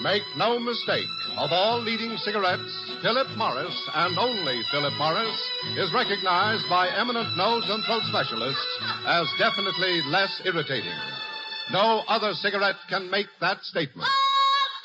Make no mistake, of all leading cigarettes, Philip Morris, and only Philip Morris, is recognized by eminent nose and throat specialists as definitely less irritating. No other cigarette can make that statement.